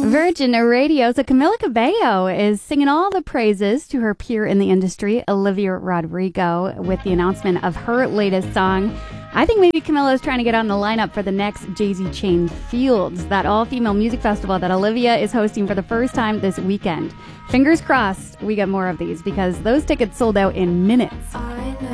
Virgin Radio. So Camila Cabello is singing all the praises to her peer in the industry, Olivia Rodrigo, with the announcement of her latest song. I think maybe Camila is trying to get on the lineup for the next Jay-Z Chain Fields, that all-female music festival that Olivia is hosting for the first time this weekend. Fingers crossed we get more of these, because those tickets sold out in minutes.